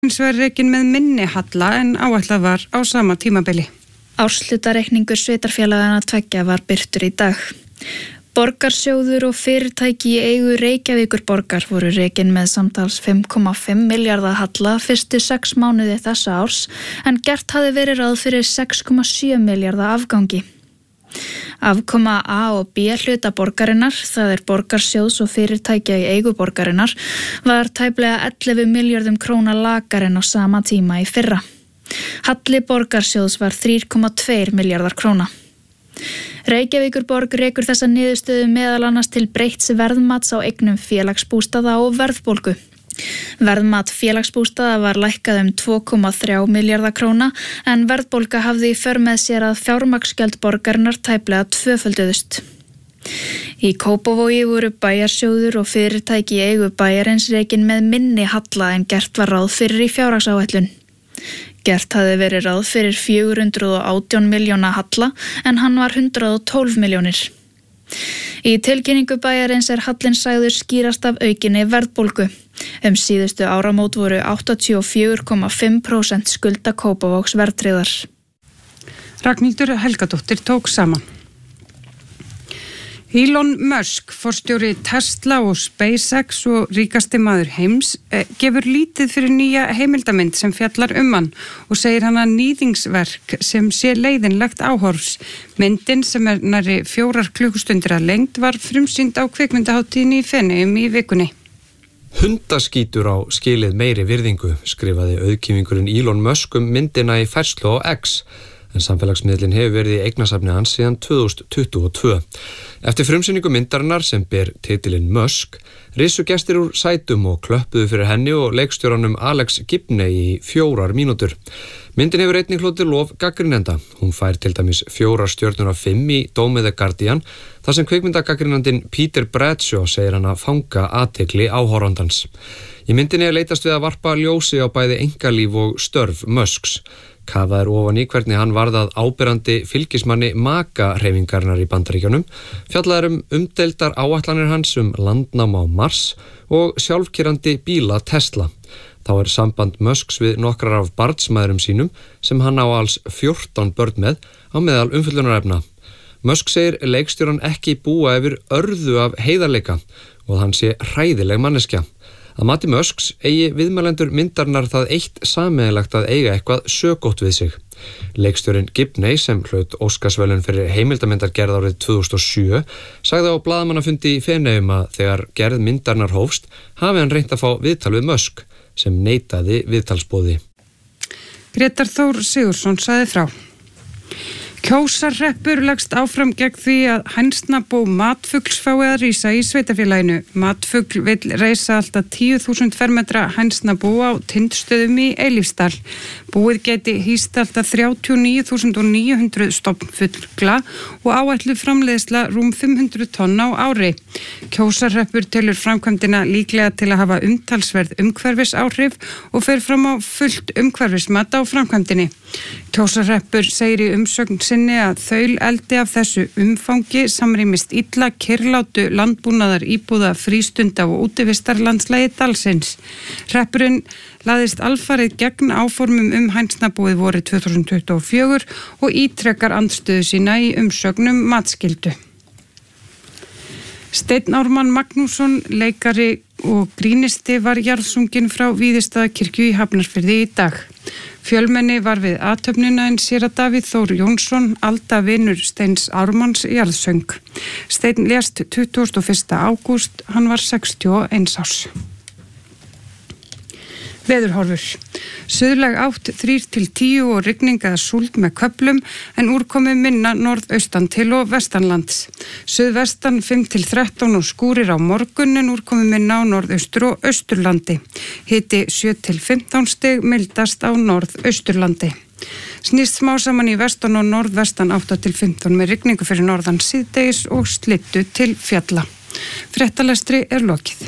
hins vegar rekinn með minni halla en áætlað var á sama tímabili. Árshlutareikningur sveitarfélagana tveggja var birtur í dag. Borgarsjóður og fyrirtæki í eigu Reykjavíkurborgar voru rekin með samtals 5,5 milljarða halla fyrstu 6 mánuði þessa árs en gert hafði verið ráð fyrir 6,7 milljarða afgangi. Afkoma A og B hluta borgarinnar, það er borgarsjóðs og fyrirtækja í eigu borgarinnar, var tæplega 11 milljörðum króna lakar en á sama tíma í fyrra. Halli borgarsjóðs var 3,2 milljarðar króna. Reykjavíkurborg rekur þessa niðurstöðu meðal annars til breytts verðmats á eignum félagsbústaða og verðbólgu. Verðmat félagsbústaða var lækkað 2,3 milljarða króna en verðbólga hafði í för með sér að fjármagnsgjöld borgarinnar tæplega tvöfölduðust. Í Kópavogi voru bæjarsjóður og fyrirtæki í eigu bæjarins rekin með minni halla en gert var ráð fyrir í fjárhagsáætlun. Gert hafði verið ráð fyrir 418 milljóna halla en hann var 112 milljónir. Í tilkynningu bæjarins er hallinn sagður skýrast af aukinni verðbólgu. Síðustu áramót voru 84,5% skulda Kópavogs verðtryggðar. Ragnhildur Helgadóttir tók saman. Elon Musk, forstjóri Tesla og SpaceX og ríkasti maður heims, gefur lítið fyrir nýja heimildamynd sem fjallar hann og segir hana níðingsverk sem sé leiðinlegt áhorfs. Myndin sem nærri 4 klukkustundir að lengd var frumsýnd á kvikmyndahátíðinni í Feneyjum í vikunni. Hundaskítur á skilið meiri virðingu, skrifaði auðkýfingurinn Elon Musk myndina í færslu á X. En samfélagsmiðlinn hefur verið í eignasafni hans síðan 2022. Eftir frumsýningu myndarinnar sem ber titilinn Musk, risu gestir úr sætum og klöppuðu fyrir henni og leikstjóranum Alex Gibney í 4 mínútur. Myndin hefur einnig hlotið lof gagnrýnenda. Hún fær til dæmis 4 stjörnur af 5 í dómi The Guardian, þar sem kvikmyndagagnrýnandinn Peter Bradshaw segir hann að fanga athygli áhorfandans. Í myndinni er leitast við að varpa ljósi á bæði einkalíf og störf Musks. Kafað ofan í hvernig hann varðað áberandi fylgismanni MAGA-hreyfingarinnar í Bandaríkjunum, fjallaður umdeildar áætlanir hans landnám á Mars og sjálfkeyrandi bíla Tesla. Þá er samband Musks við nokkrar af barnsmæðurum sínum sem hann á alls 14 börn með á meðal umfjöllunarefna. Musk segir leikstjóran ekki búa yfir örðu af heiðarleika og hann sé hræðileg manneskja. Að mati Musks eigi viðmælendur myndarinnar það eitt sameiginlegt að eiga eitthvað sögótt við sig. Leikstjórinn Gibney sem hlaut Óskarsverðlaun fyrir heimildamyndargerð árið 2007 sagði á blaðamannafundi í Feneyjum að þegar gerð myndarinnar hófst hafi hann reynt að fá viðtal við Musk sem neitaði viðtalsboði. Grétar Þór Sigurðsson sagði frá. Kjósarhreppur leggst áfram gegn því að hænsnabú matfugls fái að rísa í sveitarfélaginu. Matfugl vill reisa alltaf 10.000 fermetra hænsnabú á Tindstöðum í Eilífsdal. Búið geti hýst alltaf 39.900 stofnfugla og áætluð framleiðsla rúm 500 tonn á ári. Kjósarhreppur telur framkvæmdina líklega til að hafa umtalsverð umhverfisáhrif og fer fram á fullt umhverfismat á framkvæmdinni. Kjósarhreppur segir í umsögn sinni að þauleldi af þessu umfangi samrýmist illa kyrrlátu landbúnaðar íbúða frístunda og útivistarlandslagi dalsins. Hreppurinn laðist alfarið gegn áformum hænsnabúið vorið 2024 og ítrekkar andstöðu sína í umsögnum matskyldu. Steinn Ármann Magnússon, leikari og grínisti var jarðsunginn frá Víðistaðakirkju í Hafnarfirði í dag. Fjölmenni var við athöfnina en séra Davíð Þór Jónsson, aldavinur Steins Ármanns jarðsöng. Steinn lést 21. ágúst, hann var 61 árs. Veðurhorfur. Suðlæg átt 3-10 og rigning eða súld með köflum en úrkomi minna norðaustan til og vestanlands. Suðvestan 5-13 og skúrir á morgun en úrkomi minna á norðaustur og austurlandi. Hiti 7-15 stig, mildast á norðausturlandi. Snýst smá saman í vestan og norðvestan 8-15 með rigningu fyrir norðan síðdegis og slittu til fjalla. Fréttalestri er lokið.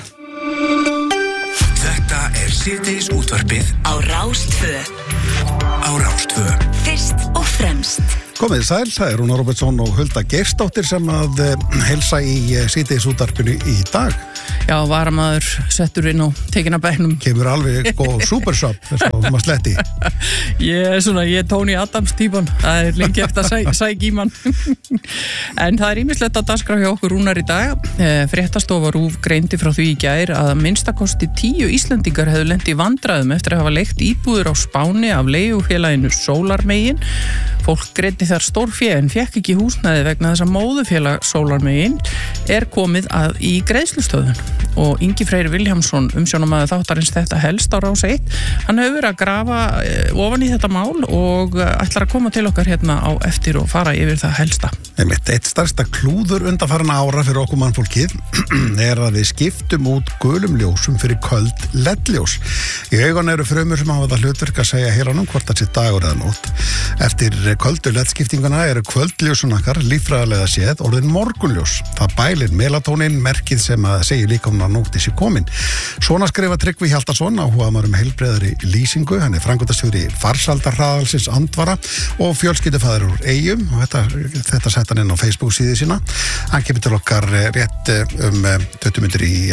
Þetta er síðdegis útvarpið á Rás 2. Á Rás 2. Fyrst og fremst. Komið sæl, það Rúnar Robertsson og Hulda Geirsdóttir sem að heilsa í síðdegisútvarpinu í dag. Já, varamaður settur inn og tekin að bænum. Kemur alveg supersop þess að maður sletti. Ég er Tony Adams típan, það lengi eftir að sækja í mann. En það ýmislegt að dagskrá hjá okkur Rúnar í dag. Fréttastofa RÚV greindi frá því í gær að minnstakosti 10 Íslendingar hefðu lent í vandræðum eftir að hafa leigt íbúðir á Spáni af leigufélaginu Sólarmegin. Fólk greiddi þar stórfé en fékk ekki húsnæði vegna þess að móðufélag Sólarmegin komið að í greiðslustöðun og Ingi Freyr Vilhjálmsson, umsjónarmaður þáttarins Þetta helst á Rás 1, hann hefur verið að grafa ofan í þetta mál og ætlar að koma til okkar hérna á eftir og fara yfir það helsta. Eitt stærsta klúður undanfarinna ára fyrir okkur mannfólkið að við skiptum út gulum ljósum fyrir köld LED-ljós. Í augun eru frumur sem hafa það hlutverk að segja heilanum hvort það sé dagur eða nótt. Eftir köldu LED-skiptinguna eru kvöldljósun okkar líffræðilega séð orðin morgunljós. Það bælir melatónin, merkið sem að segja líka að nótti sé komin. Svona skrifa Tryggvi Hjaltason, áhugamaður heilbrigðari lýsingu. Hann framkvæmdastjóri Farsældarhraðalsins Andvara og fjölskyldufaðir úr Eyjum og þetta sett hann inn á Facebook síðu sína. Hann kemur til okkar rétt 20 minnir í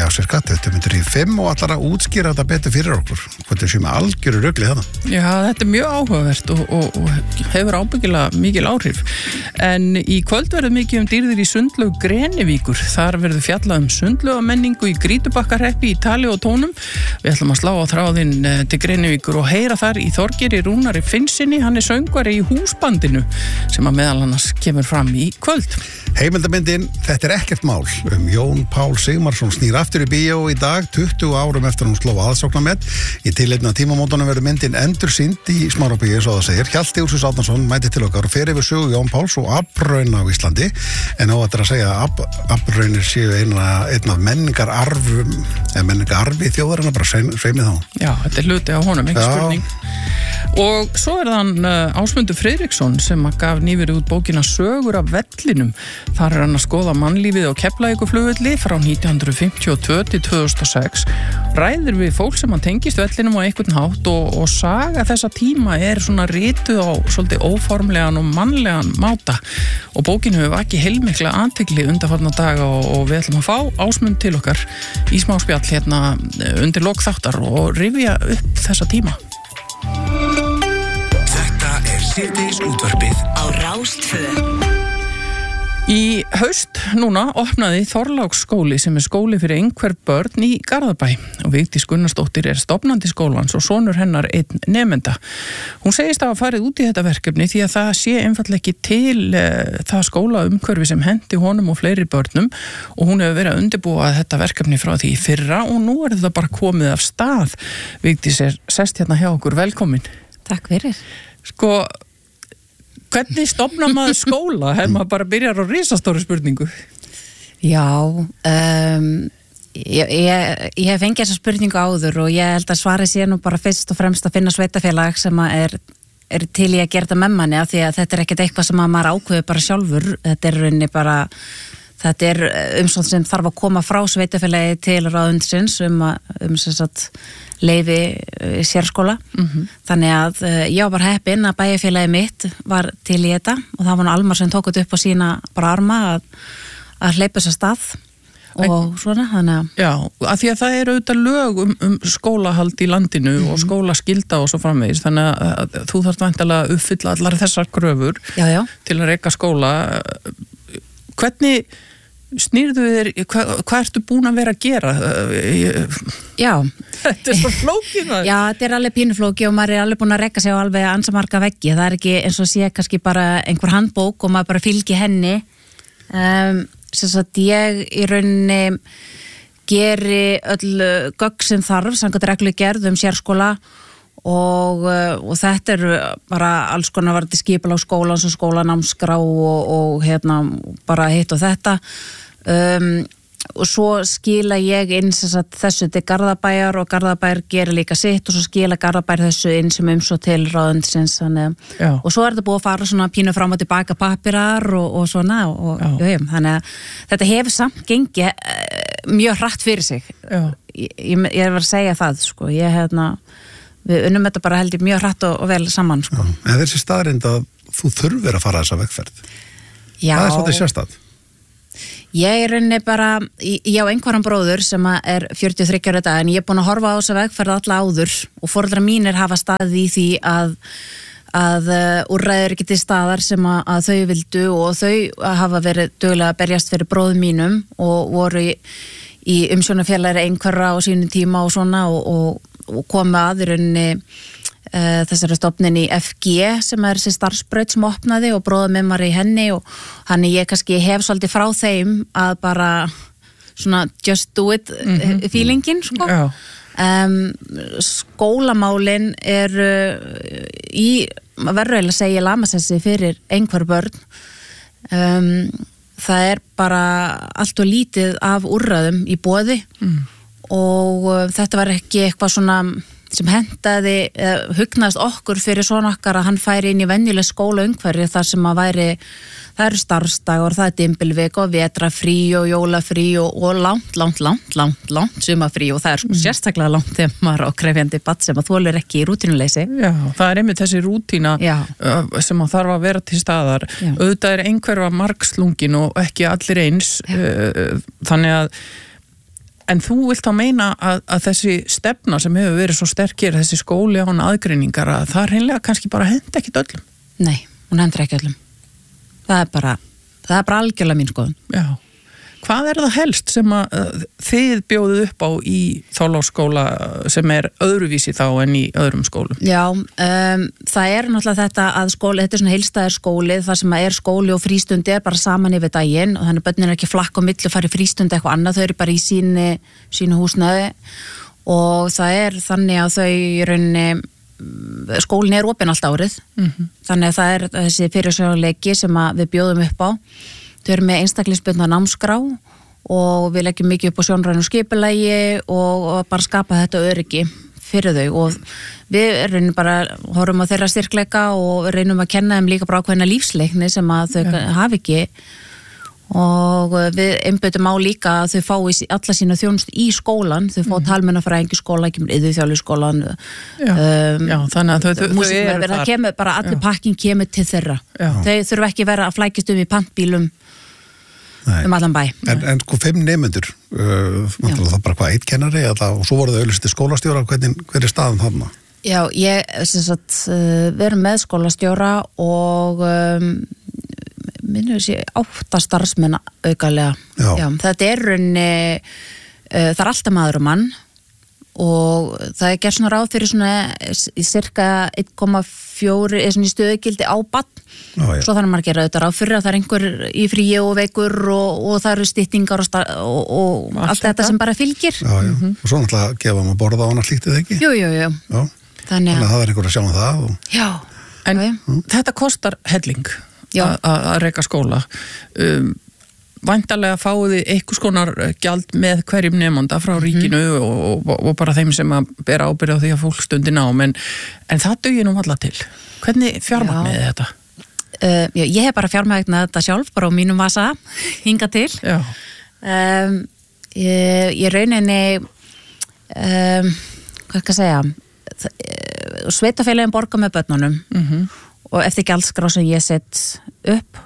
5 og allar að útskýra þetta betur fyrir okkur. Hvað er sem algjöru rugli þarna? Já, þetta er mjög áhugavert og hefur ábyggilega mikil áhrif. En í kvöld verður mikið dýrðir í sundlaug Grenivíkur. Þar verður fjallað sundlaugamenningu í Grýtubakkarhreppi í tali og tónum. Við ætlum að slá á þráðinn til Grenivíkur og heyra þar í Þorgeiri Rúnari Finnsinni. Hann söngvari í húsbandinu sem að meðal annars kemur fram í kvöld. Heimildamyndin Þetta er ekkert mál Jón Pál Sigmarsson snýr aftur í bíó í dag 20 árum eftir hún sló aðsóknarmet. Í tilefni af tímamótunum verður myndin endursýnd í Smárabíu, svo það segir. Hjalti Úlfs Árnason mæti til okkar og fer yfir sögu Jón Páls og afraun á Íslandi. En óvægt að segja að afraunir séu einn af menningararfi þjóðarinnar, bara sveimið þá. Já, þetta er hluti á honum, ekki spurning. Og svo hann Ásmundur Friðriksson sem gaf nýverið út bókina Sögur af vellinum. Þar hann að skoða mannlífið á Keflavíkurflugvelli frá 1952 til 2006. Ræðir við fólk sem hann tengist vellinum á einhvern hátt og saga þessa tíma er svona rituð á svolítið óformlegan og mannlegan máta. Og bókin hefur vakið heilmikla athygli undanfarna daga og við ætlum að fá Ásmund til okkar í smá spjall hérna undir lok þáttar og rifja upp þessa tíma. Þetta er síðdegisútvarpið á Rás 2. Í haust núna opnaði Þorláksskóli sem skóli fyrir einhver börn í Garðabæ og Vigdís Gunnarsdóttir stofnandi skólans og sonur hennar einn nemenda. Hún segist að hafa farið út í þetta verkefni því að það sé einfaldlega ekki til það skólaumhverfi sem henti honum og fleiri börnum og hún hefur verið að undirbúa þetta verkefni frá því í fyrra og nú þetta bara komið af stað. Vigdís sest hérna hjá okkur, velkomin. Takk fyrir. Hvernig stofnar maður skóla? Hefur maður bara byrjar á risastóru spurningu? Já, ég hef fengið þessa spurningu áður og ég held að svarið sé nú bara fyrst og fremst að finna sveitafélag sem er til í að gera þetta með manni af því að þetta er ekkert eitthvað sem maður ákveður bara sjálfur. Þetta er rauninni bara, þetta er umsókn sem þarf að koma frá sveitafélagi til ráðuneytisins sem sagt leyfi sérskóla. Þannig að ég var bara heppin að bæjarfélagi mitt var til í þetta og það var nú Almar sem tók þetta upp á sína bara arma að hleypa þess að stað og svona, þannig að... Já, af því að það eru auðvitað lög skólahald í landinu og skólaskylda og svo framvegis, þannig að þú þarft væntanlega að uppfylla allar þessar kröfur til að reka skóla. Hvernig snýrðu þér, hvað ertu búin að vera að gera? Já. Þetta er svo flókið það. Já, þetta er alveg pínuflóki og maður er alveg búin að rekka sig á alveg ansamarga veggi. Það er ekki eins og sé kannski bara einhver handbók og maður bara fylgi henni. Sem sagt ég í rauninni geri öll gögn sem þarf, samkvæmt reglugerð sérskóla og þetta er bara alls konar varðandi skipulag skólans og skólanámskrá og hérna bara hitt og þetta og svo skila ég inn þessu til Garðabæjar og Garðabæjar gerir líka sitt og svo skila Garðabæjar þessu inn sem svo til ráðuneytisins og svo er þetta búið að fara svona pínu fram og tilbaka papirar og svona og þannig að þetta hefur samt gengið mjög hratt fyrir sig. Ég var að segja það sko, ég við unnum þetta bara heldur mjög hratt og vel saman sko. En þessi staðrind að þú þurfir að fara þessa vegferð, Já, það svolítið sérstætt. Ég rauninni bara, ég á einhverjum bróður sem er 43 ára dag en ég er búin að horfa á þessa vegferð alla áður og foreldrar mínir hafa staðið í því að úrræður ekki til staðar sem að þau vildu og þau hafa verið duglega að berjast fyrir bróðum mínum og voru í umsjónarfélagri einhverra á sínum tíma og svona og komu að í rauninni þessari stofnin í FG sem er þessi starfsbraut sem opnaði og bróðum minn var í henni og hann ég kannski hef svolítið frá þeim að bara svona just do it feelingin sko. Skólamálin verður eiginlega að segja lamasessi fyrir einhver börn. Það bara allt og lítið af úrræðum í boði og þetta var ekki eitthvað svona sem hentaði, hugnaðist okkur fyrir svona okkar að hann færi inn í venjuleg skólaumhverfi þar sem að væri, það eru starfsdagur, það er dymbilvik og vetrafrí og jólafrí og langt sumafrí og það er sko sérstaklega langt þegar maður á krefjandi barn sem að þolir ekki í rútínuleysi. Já, það er einmitt þessi rútína sem að þarf að vera til staðar. Auðvitað er einhverfa margslungin og ekki allir eins, þannig að en þú vilt þá meina að þessi stefna sem hefur verið svo sterk hér, þessi skóli án aðgreiningar, að það hreinlega kannski bara hendi ekkit öllum? Nei, hún hendur ekki öllum. Það er bara algjörlega mín skoðun. Já. Hvað er það helst sem að þið bjóðuð upp á í Þorláksskóla sem er öðruvísi þá en í öðrum skólum? Já, það er náttúrulega þetta að skóli, þetta er svona heilstæðar skóli, það sem er skóli og frístundi er bara saman yfir daginn og þannig börnin er ekki flakk á milli og fari frístundi eitthvað annað, þau eru bara í sínu húsnæði og það er þannig að þau í rauninni skólinn er opinn allt árið, þannig að það er þessi fyrirsjónleiki sem við bjóðum upp á. Þau eru með einstaklingsbundna námskrá og við leggjum mikið upp á sjónrænu skipulagi og bara skapa þetta öryggi fyrir þau og við reynum bara, horfum á þeirra styrkleika og reynum að kenna þeim líka bara ákveðna lífsleikni sem að þau hafi ekki og við einbeitum á líka að þau fái alla sína þjónustu í skólan, þau fá talmennafræðingi skóla, kemur iðjuþjálfuskólan þannig að þau eru það kemur bara, allir pakkin kemur til þeirra þau þurfa ekki vera að flækjast í pantbílum allan bæ. En sko 5 nemendur það bara hvað, 1 kennari og svo voru þau auðvitað skólastjóra, hver er staðan þarna? Já, við erum með skólastjóra og minnum við 8 starfsmenn aukalega. Já, þetta er rauninni, það er alltaf maður og mann og það er gert svona ráð fyrir svona í cirka 1,4 svona í stöðugildi á barn. Svo þannig að maður gera auðvitað ráð fyrir að það er einhver í fríi og veikur og það eru styttingar og allt þetta sem bara fylgir. Og svo náttúrulega gefa maður borða á hana slíktið ekki? Jú. Þannig að það er einhver að sjá það. Já. En þetta kostar helling að reka skóla. Væntanlega fáið þið einhvers konar gjald með hverjum nemanda frá ríkinu og bara þeim sem að bera ábyrgð á því að fólk stundi nám en það dugir nú alla til. Hvernig fjármagnið þetta? Ég hef bara fjármagnað þetta sjálf bara á mínum vasa hingað til. Ég rauninni hvað skal segja sveitafélagin borga með börnunum og eftir gjaldskrá sem ég sett upp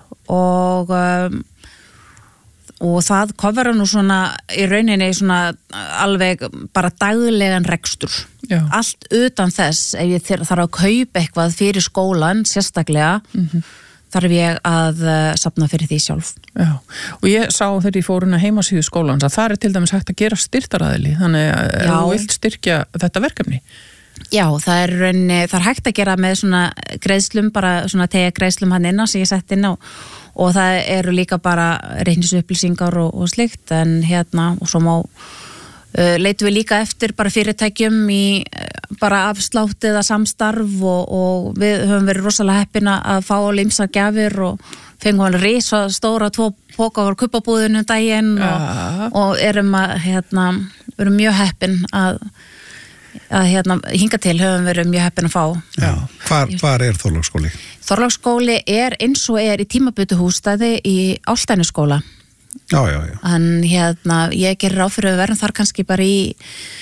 og það kofar nú svona í rauninni svona alveg bara daglegan rekstur. Allt utan þess ef ég þarf að kaupa eitthvað fyrir skólan sérstaklega þarf ég að safna fyrir því sjálf. Já, og ég sá þegar ég fór inn á heimasíðu skólans að það er til dæmis hægt að gera styrktaraðili þannig að þú vilt styrkja þetta verkefni. Já, það er hægt að gera með svona greiðslum, bara svona tegja greiðslum hann inn á sem ég sett inn á og það eru líka bara reikningsupplýsingar og slikt en og svo má leitum við líka eftir bara fyrirtækjum í bara afslátt eða samstarf og við höfum verið rosalega heppin að fá ýmsar gjafir og fengum alveg risa stóra 2 póka á kuppabúðinu daginn og erum erum mjög heppin að hinga til höfum verið mjög heppin að fá. Hvar er Þorláksskóli? Þorláksskóli er eins og er í tímabundnu húsnæði í Álfsteinsskóla. Já. En ég gerir ráð fyrir að við verðum þar kannski bara í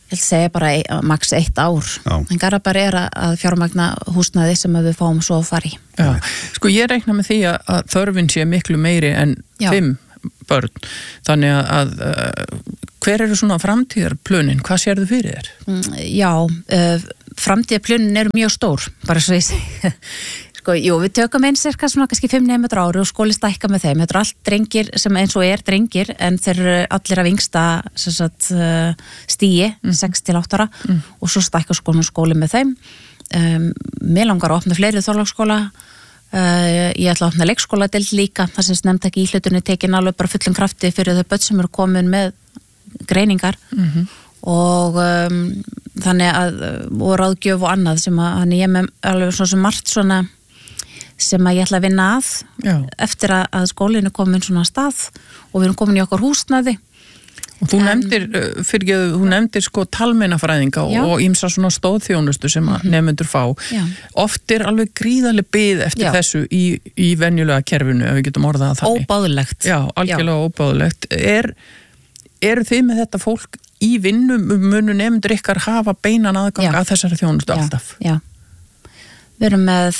ég segja bara max 1 ár. En Garðabær að fjármagna húsnæði sem við fáum svo að fara í. Já, sko ég reikna með því að þörfin sé miklu meiri en 5 börn. Þannig að hver eru svona framtíðarplönin? Hvað sérðu fyrir þér? Já, framtíðarplönin eru mjög stór, bara svo ég segi. Sko, jú, við tökum cirka svona kannski 5 nemendur á ári og skóli stækka með þeim. Þetta eru allt drengir sem eins og drengir, en þeir eru allir af yngsta stíi, 6-8 ára og svo stækka skóli með þeim. Mér langar að opna fleiri Þorláksskóla. Ég ætla að opna leikskóladeild líka, þar sem snemmtæki íhlutunni tekin alveg bara fullum krafti fyrir þau börn sem eru komin með greiningar og þannig að og ráðgjöf og annað sem að ég með alveg svona margt svona sem að ég ætla að vinna að eftir að skólinn komin svona stað og við erum komin í okkar húsnæði. Og þú nefndir sko talmeinafræðinga og ýmsa svona stóðþjónustu sem nemendur fá. Oft alveg gríðarleg bið eftir þessu í venjulega kerfinu, ef við getum orðað þannig. Óbáðulegt. Já, algjörlega óbáðulegt. Eru þið með þetta fólk í vinnu, munu nemendur ykkar hafa beinan aðgang að þessari þjónustu alltaf? Já. Við erum með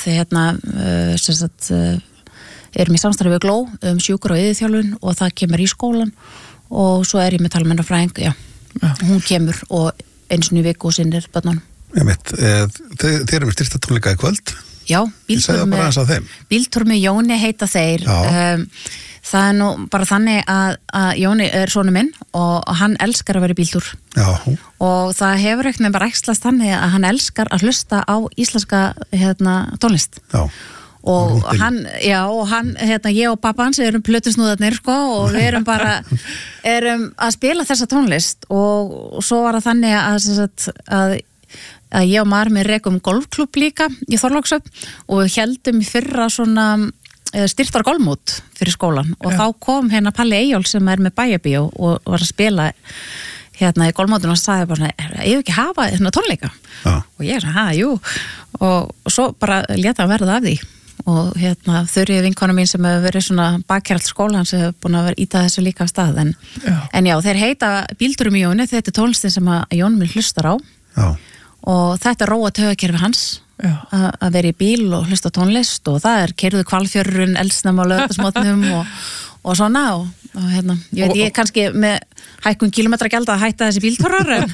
erum í samstarfi við Gló sjúkur og iðjuþjálfun og það kemur í skólan. Og svo ég með talmeinafræðing, hún kemur og eins og í viku og sinnir börnunum. Þeir eru með styrsta tónleika í kvöld? Já, bíltúr með Jóni heita þeir. Það nú bara þannig að Jóni sonur minn og hann elskar að vera í bíltúr. Já. Og það hefur ekkert bara ekslast þannig að hann elskar að hlusta á íslenska tónlist. Já. Og hann, ég og pappa hans erum plötusnúðarnir og við erum bara að spila þessa tónlist og svo var það þannig að ég og maður með rekum golfklúbb líka í Þorlákshöfn og við heldum í fyrra svona styrtar golfmót fyrir skólan og þá kom Palli Eyjól sem með Bæjarbíó og var að spila í golfmótinu og sagði bara ég ekki hafa tónleika og ég jú og svo bara leta að verða af því og þurri vinkona mín sem hefur verið svona bakkjaralt skólan sem hefur búin að vera íta þessu líka af stað en þeir heita bílturum í Jóni, þetta tónlistin sem að Jón minn hlustar á og þetta róa taugakerfi hans að vera í bíl og hlusta tónlist og það keyrðu Hvalfjörðurinn eldsnemma á laugardagsmótnum og svona ég kannski með hækkun kílómetragjald að hætta þessi bíltúrar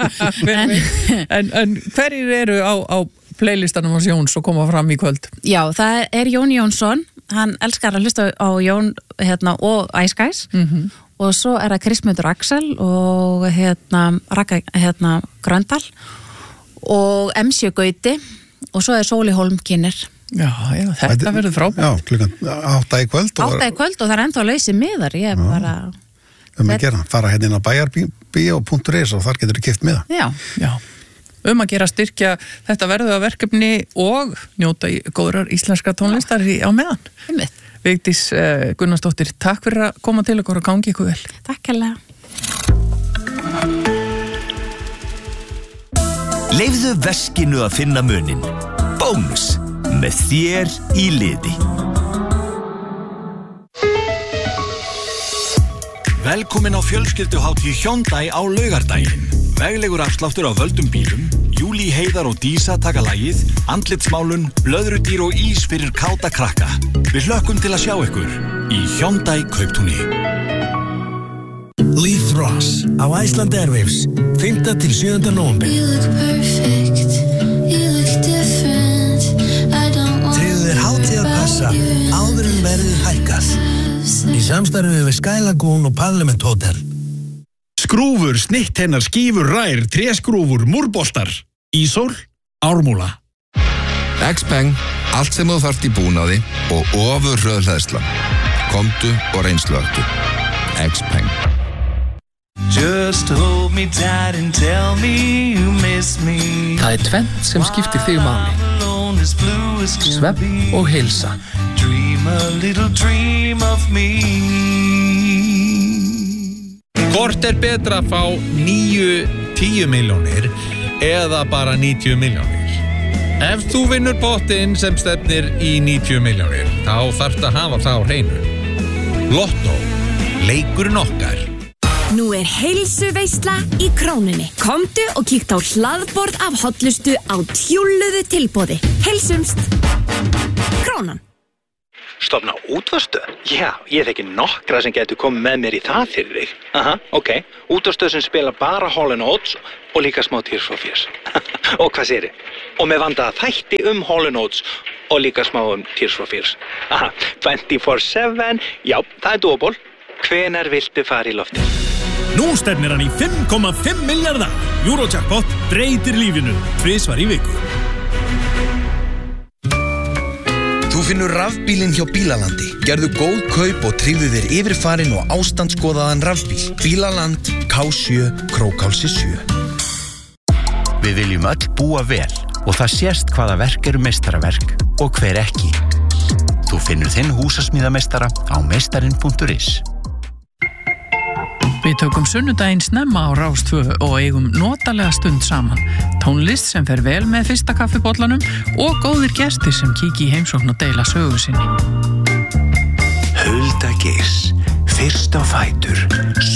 en hverjir eru á playlistanum hans Jóns og koma fram í kvöld? Já, það Jón Jónsson, hann elskar að hlusta á Jón og Ice Guys og svo það Kristmundur Axel og Raka Gröndal og MC Gauti og svo Sóli Hólm Kynir. Já, þetta verður frábært. Já, klukkan 8 í kvöld. 8 í kvöld og það ennþá lausið miðar, ég bara... Fara inn á bæjarbíó.is og þar getur þið keypt miða. Já. Að gera styrkja þetta verðuga verkefni og njóta góðrar íslenska tónlistar á meðan. Vigdís Gunnarsdóttir, takk fyrir að koma til okkur og gangi ykkur vel. Takk hérlega. Leifðu veskinu að finna munin. Bónus með þér í liði. Velkomin á fjölskylduhátíð Hyundai á laugardaginn. Veglegur afsláttur á völdum bílum, Júlí, Heiðar og Dísa taka lagið, andlitsmálun, blöðrudýr og ís fyrir káta krakka. Við hlökkum til að sjá ykkur í Hyundai Kauptúni. Leith Ross á Iceland Airwaves 5. til 7. nóvember. Tryggðu þér hátíðarpassa áður en verðið hækkað. Í samstarfi við Sky Lagoon og Parliament Hotel. Skrúfur, snittheinar, skífur, rær, tréskrúfur, múrboltar. Ísól, Ármúla. Xpeng, allt sem þú þarft í búnaði og ofurhröðhleðsla. Komdu og reynsluöktu. Xpeng. Just hold me tight and tell me you miss me. Það tvennt sem skiptir þig máli. Svefn og heilsa. Dream a little dream of me. Hvort betra að fá 9-10 milljónir eða bara 90 milljónir? Ef þú vinnur pottinn sem stefnir í 90 milljónir, þá þarftu að hafa það á hreinu. Lottó, leikurinn okkar. Nú heilsuveisla í Krónunni. Komdu og kíktu á hlaðborð af hollustu á tjúlluðu tilboði. Heilsumst. Krónan. Stofna útvarpsstöð? Já, ég þekki nokkra sem getur komið með mér í það fyrir þig. Aha, ok. Útvarpsstöð sem spila bara Hall & Oates og líka smá Tears for Fears. Og hvað segirðu? Og með vandaða þætti Hall & Oates og líka smá Tears for Fears. Aha, 24/7, já, það doable. Hvenær viltu fara í loftið? Nú stefnir hann í 5,5 milljarða. Eurojackpot breytir lífinu 2 svar í viku. Þú finnur rafbílinn hjá Bílalandi. Gerðu góð kaup og tryggðu þér yfirfarinn og ástandskoðaðan rafbíl. Bílaland, K7, Krókálsi 7. Við viljum öll búa vel og það sést hvaða verk eru meistaraverk og hver ekki. Þú finnur þinn húsasmíðameistara á meistarin.is. Við tökum sunnudaginn snemma á Rás 2 og eigum notalega stund saman. Tónlist sem fer vel með fyrsta kaffibollanum og góðir gestir sem kíki í heimsókn og deila sögu sinni. Hulda Geirs, fyrst á fætur.